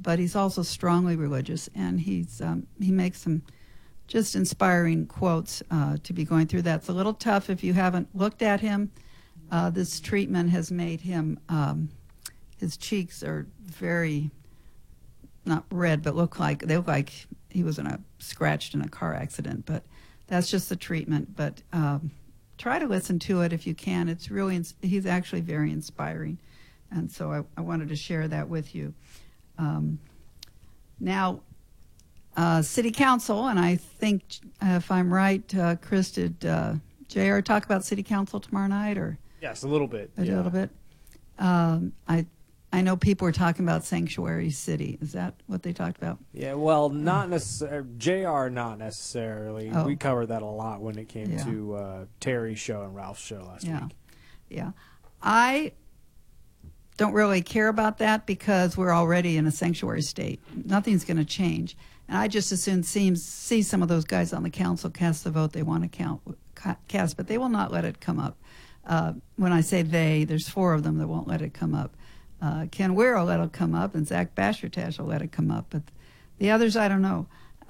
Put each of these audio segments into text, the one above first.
but he's also strongly religious, and he makes some just inspiring quotes to be going through that. It's a little tough if you haven't looked at him. This treatment has made him, his cheeks are very, not red, but they look like he was scratched in a car accident, but that's just the treatment. But try to listen to it if you can. It's really, he's actually very inspiring. And so I wanted to share that with you. Now, City Council, and I think, if I'm right, Chris, did JR talk about City Council tomorrow night? Or yes, a little bit. A little bit. I know people were talking about Sanctuary City. Is that what they talked about? Yeah, well, not necessarily. JR, not necessarily. Oh. We covered that a lot when it came to Terry's show and Ralph's show last week. Yeah. I don't really care about that because we're already in a sanctuary state. Nothing's going to change. And I just as soon see some of those guys on the council cast the vote they want to cast, but they will not let it come up. When I say they, there's 4 of them that won't let it come up. Ken Weir will let it come up, and Zach Bashertash will let it come up. But the others, I don't know.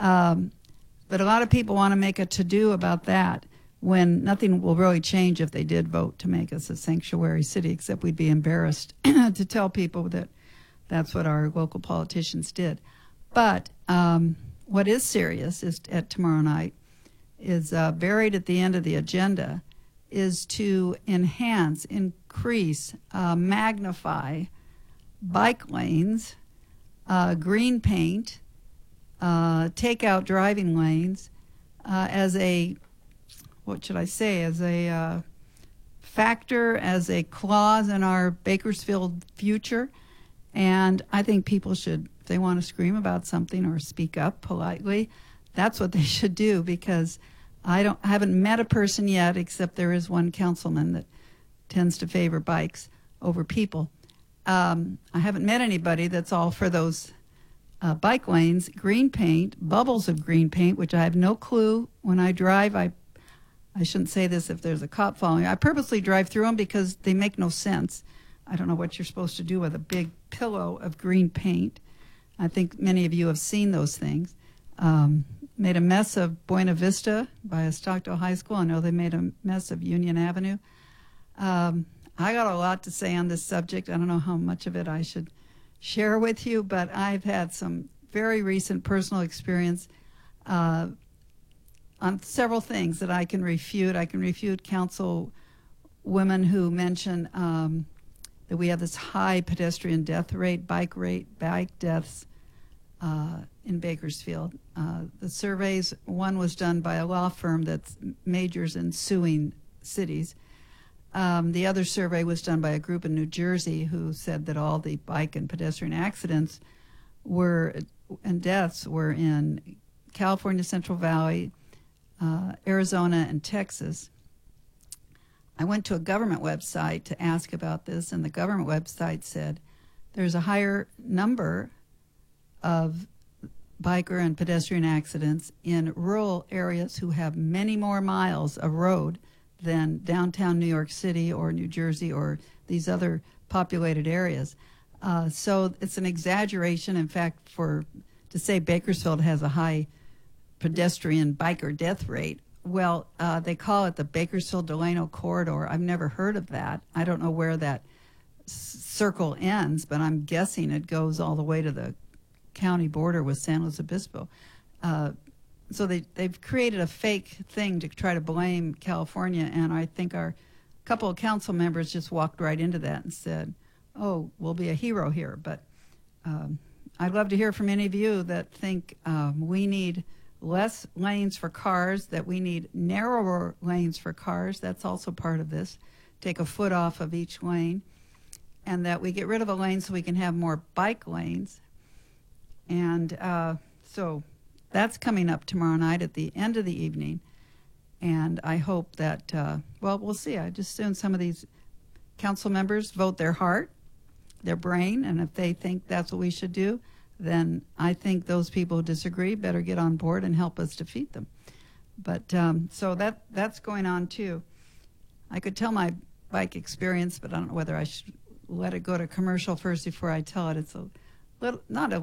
But a lot of people want to make a to-do about that when nothing will really change if they did vote to make us a sanctuary city, except we'd be embarrassed to tell people that that's what our local politicians did. But what is serious is at tomorrow night is buried at the end of the agenda is to enhance, increase, magnify bike lanes, green paint, take out driving lanes as a, what should I say, as a factor, as a clause in our Bakersfield future. And I think people should, if they want to scream about something or speak up politely, that's what they should do, because I haven't met a person yet, except there is one councilman that tends to favor bikes over people. I haven't met anybody that's all for those bike lanes, green paint, bubbles of green paint, which I have no clue when I drive. I shouldn't say this if there's a cop following. I purposely drive through them because they make no sense. I don't know what you're supposed to do with a big pillow of green paint. I think many of you have seen those things. Made a mess of Buena Vista by Stockdale High School. I know they made a mess of Union Avenue. I got a lot to say on this subject. I don't know how much of it I should share with you, but I've had some very recent personal experience on several things that I can refute. I can refute council women who mention that we have this high pedestrian death rate, bike deaths in Bakersfield. The surveys, one was done by a law firm that majors in suing cities. The other survey was done by a group in New Jersey who said that all the bike and pedestrian accidents and deaths were in California, Central Valley, Arizona, and Texas. I went to a government website to ask about this, and the government website said there's a higher number of biker and pedestrian accidents in rural areas who have many more miles of road than downtown New York City or New Jersey or these other populated areas. So it's an exaggeration, in fact, to say Bakersfield has a high pedestrian biker death rate. Well, they call it the Bakersfield-Delano Corridor. I've never heard of that. I don't know where that circle ends, but I'm guessing it goes all the way to the county border with San Luis Obispo. So they've created a fake thing to try to blame California, and I think our couple of council members just walked right into that and said, oh, we'll be a hero here. But I'd love to hear from any of you that think we need less lanes for cars, that we need narrower lanes for cars. That's also part of this. Take a foot off of each lane, and that we get rid of a lane so we can have more bike lanes. And so that's coming up tomorrow night at the end of the evening. And I hope that, well, we'll see. I just assume some of these council members vote their heart, their brain, and if they think that's what we should do, then I think those people who disagree better get on board and help us defeat them. But so that's going on too. I could tell my bike experience, but I don't know whether I should let it go to commercial first before I tell it. It's a little, not a